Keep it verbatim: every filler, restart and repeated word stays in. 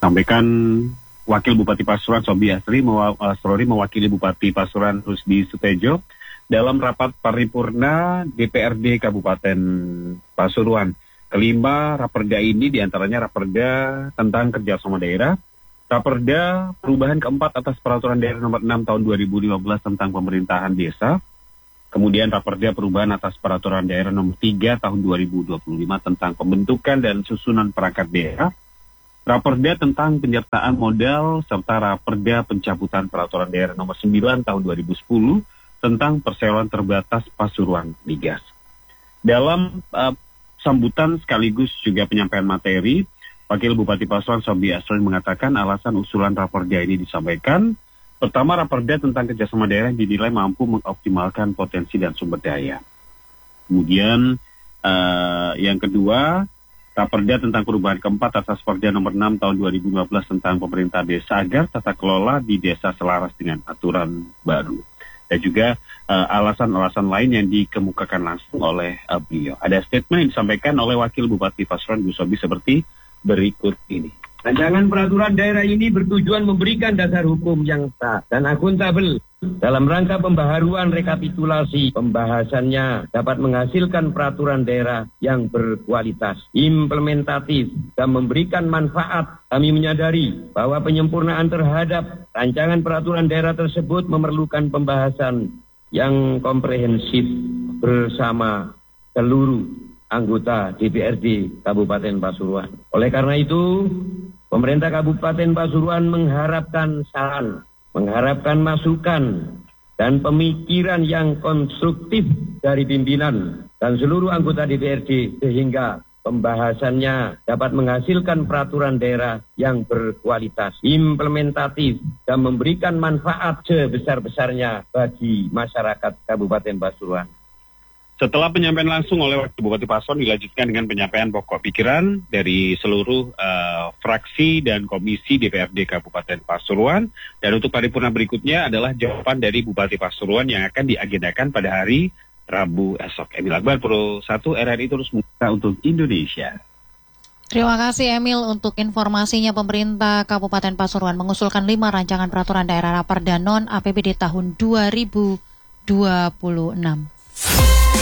Sampaikan Wakil Bupati Pasuruan Sobi Asri Asrori mewakili Bupati Pasuruan Rusdi Sutejo dalam rapat paripurna D P R D Kabupaten Pasuruan. Kelima raperda ini diantaranya raperda tentang kerjasama daerah, raperda perubahan keempat atas peraturan daerah nomor enam tahun dua ribu lima belas tentang pemerintahan desa, kemudian raperda perubahan atas peraturan daerah nomor tiga tahun dua ribu dua puluh lima tentang pembentukan dan susunan perangkat daerah, raperda tentang penyertaan modal, serta raperda pencabutan peraturan daerah nomor sembilan tahun dua ribu sepuluh tentang perseroan terbatas Pasuruan Migas. Dalam uh, sambutan sekaligus juga penyampaian materi, Wakil Bupati Pasuruan Sobi Asrori mengatakan alasan usulan raperda ini disampaikan. Pertama, raperda tentang kerjasama daerah dinilai mampu mengoptimalkan potensi dan sumber daya. Kemudian uh, yang kedua, raperda tentang perubahan keempat atas Perda nomor enam tahun dua ribu lima belas tentang pemerintah desa agar tata kelola di desa selaras dengan aturan baru. Dan juga uh, alasan-alasan lain yang dikemukakan langsung oleh uh, beliau. Ada statement yang disampaikan oleh Wakil Bupati Pasuruan Bu Sobi seperti berikut ini. Rancangan peraturan daerah ini bertujuan memberikan dasar hukum yang sah dan akuntabel dalam rangka pembaharuan rekapitulasi. Pembahasannya dapat menghasilkan peraturan daerah yang berkualitas, implementatif, dan memberikan manfaat. Kami menyadari bahwa penyempurnaan terhadap rancangan peraturan daerah tersebut memerlukan pembahasan yang komprehensif bersama seluruh anggota D P R D Kabupaten Pasuruan. Oleh karena itu, pemerintah Kabupaten Pasuruan mengharapkan saran, mengharapkan masukan, dan pemikiran yang konstruktif dari pimpinan dan seluruh anggota D P R D sehingga pembahasannya dapat menghasilkan peraturan daerah yang berkualitas, implementatif, dan memberikan manfaat sebesar-besarnya bagi masyarakat Kabupaten Pasuruan. Setelah penyampaian langsung oleh Wakil Bupati Pasuruan dilanjutkan dengan penyampaian pokok pikiran dari seluruh uh, fraksi dan komisi D P R D Kabupaten Pasuruan. Dan untuk paripurna berikutnya adalah jawaban dari Bupati Pasuruan yang akan diagendakan pada hari Rabu esok. Emil Akbar, Pro satu R R I terus membuka untuk Indonesia. Terima kasih Emil untuk informasinya. Pemerintah Kabupaten Pasuruan mengusulkan lima rancangan peraturan daerah raperda non A P B D tahun dua ribu dua puluh enam.